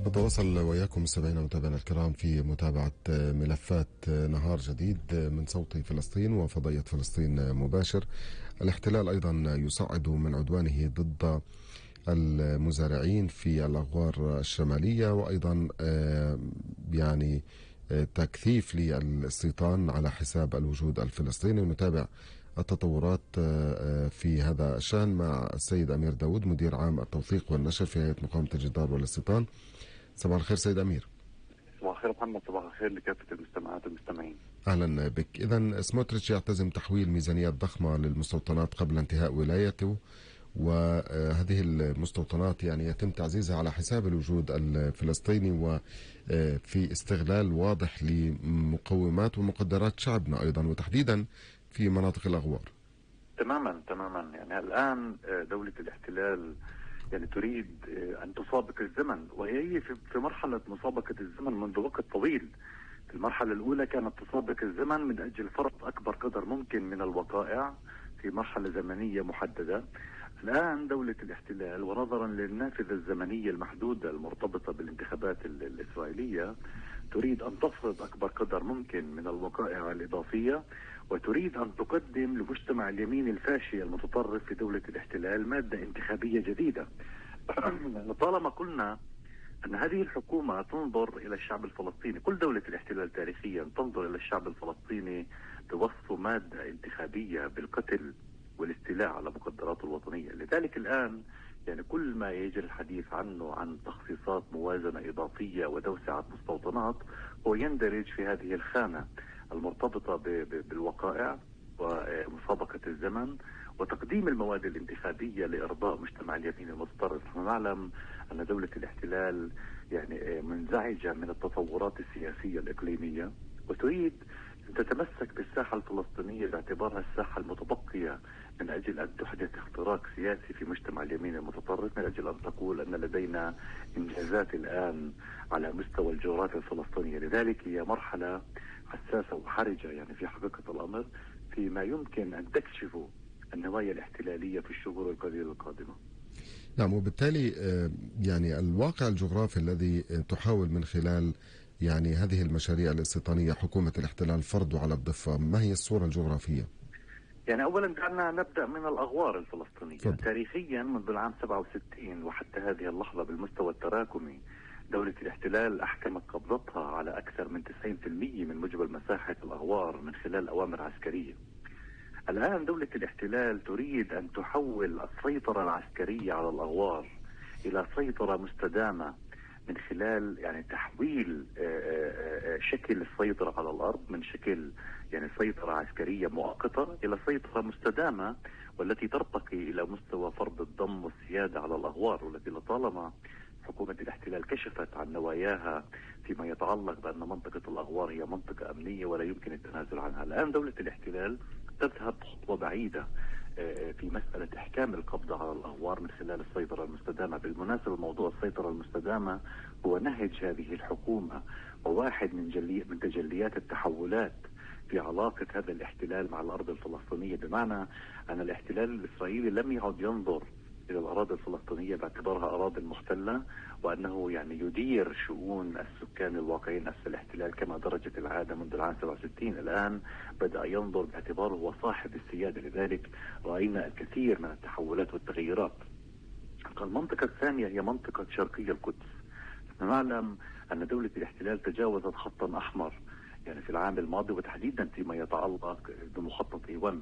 نتواصل وإياكم مستمعينا ومتابعينا الكرام في متابعة ملفات نهار جديد من صوت فلسطين وفضائية فلسطين مباشر. الاحتلال أيضا يصعد من عدوانه ضد المزارعين في الأغوار الشمالية، وأيضا يعني تكثيف للاستيطان على حساب الوجود الفلسطيني. ونتابع التطورات في هذا الشأن مع السيد أمير داود، مدير عام التوثيق والنشر في هيئة مقاومة الجدار والاستيطان. صباح الخير سيد أمير. صباح الخير محمد، صباح الخير لكافة المستمعات والمستمعين. أهلا بك. إذن سموتريتش يعتزم تحويل ميزانيات ضخمة للمستوطنات قبل انتهاء ولايته، وهذه المستوطنات يعني يتم تعزيزها على حساب الوجود الفلسطيني وفي استغلال واضح لمقومات ومقدرات شعبنا أيضا، وتحديدا في مناطق الأغوار. تماما يعني الآن دولة الاحتلال يعني تريد أن تسابق الزمن، وهي في مرحلة مسابقة الزمن منذ وقت طويل. في المرحلة الأولى كانت تسابق الزمن من أجل فرض أكبر قدر ممكن من الوقائع في مرحلة زمنية محددة. الآن دولة الاحتلال ونظرا للنافذة الزمنية المحدودة المرتبطة بالانتخابات الإسرائيلية تريد أن تفرض أكبر قدر ممكن من الوقائع الإضافية، وتريد أن تقدم لمجتمع اليمين الفاشي المتطرف في دولة الاحتلال مادة انتخابية جديدة. طالما قلنا أن هذه الحكومة تنظر إلى الشعب الفلسطيني، كل دولة الاحتلال تاريخيا تنظر إلى الشعب الفلسطيني بوصف مادة انتخابية بالقتل والاستيلاء على مقدراته الوطنية. لذلك الآن يعني كل ما يجري الحديث عنه عن تخصيصات موازنة إضافية وتوسعة مستوطنات هو يندرج في هذه الخانة المرتبطة بالوقائع ومسابقة الزمن وتقديم المواد الانتخابية لإرضاء مجتمع اليمين المتطرف. نحن نعلم أن دولة الاحتلال يعني منزعجة من التطورات السياسية الإقليمية، وتريد أن تتمسك بالساحة الفلسطينية باعتبارها الساحة المتبقية من أجل أن تحدث اختراق سياسي في مجتمع اليمين المتطرف، من أجل أن تقول أن لدينا إنجازات الآن على مستوى الجغرافيا الفلسطينية. لذلك هي مرحلة حساسة وحرجة يعني في حقيقة الأمر، فيما يمكن أن تكشف النوايا الاحتلالية في الشهور القليلة القادمة. نعم، وبالتالي يعني الواقع الجغرافي الذي تحاول من خلال يعني هذه المشاريع الاستيطانية حكومة الاحتلال فرضه على الضفة، ما هي الصورة الجغرافية؟ يعني أولا دعنا نبدأ من الأغوار الفلسطينية. فضل. تاريخيا منذ العام 67 وحتى هذه اللحظة بالمستوى التراكمي دولة الاحتلال أحكمت قبضتها على أكثر من 90% من مجمل مساحة الأغوار من خلال أوامر عسكرية. الآن دولة الاحتلال تريد أن تحول السيطرة العسكرية على الأغوار إلى سيطرة مستدامة من خلال يعني تحويل شكل السيطرة على الأرض من شكل يعني سيطرة عسكرية مؤقتة إلى سيطرة مستدامة، والتي ترتقي إلى مستوى فرض الضم والسيادة على الأغوار، والتي لطالما حكومة الاحتلال كشفت عن نواياها فيما يتعلق بأن منطقة الأغوار هي منطقة أمنية ولا يمكن التنازل عنها. الآن دولة الاحتلال تذهب خطوة بعيدة في مسألة إحكام القبضة على الأغوار من خلال السيطرة المستدامة. بالمناسبة موضوع السيطرة المستدامة هو نهج هذه الحكومة وواحد من تجليات التحولات في علاقة هذا الاحتلال مع الأرض الفلسطينية، بمعنى أن الاحتلال الإسرائيلي لم يعد ينظر إلى الأراضي الفلسطينية باعتبارها أراضي محتلة، وأنه يعني يدير شؤون السكان الواقعين أسفل الاحتلال كما درجت العادة منذ العام 67. الآن بدأ ينظر باعتباره هو صاحب السيادة. لذلك رأينا الكثير من التحولات والتغييرات. المنطقة الثانية هي منطقة شرقية القدس. نعلم أن دولة الاحتلال تجاوزت خطا أحمر يعني في العام الماضي، وتحديدا فيما يتعلق بمخطط إيوان.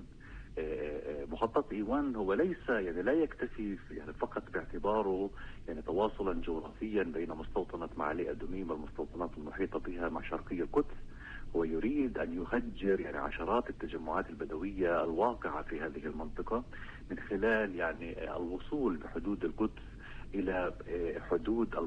مخطط إيوان هو ليس يعني لا يكتفي يعني فقط باعتباره يعني تواصلا جغرافيا بين مستوطنة معالي أدوميم والمستوطنات المحيطة بها مع شرقي القدس. هو يريد أن يهجر يعني عشرات التجمعات البدوية الواقعة في هذه المنطقة من خلال يعني الوصول بحدود القدس إلى حدود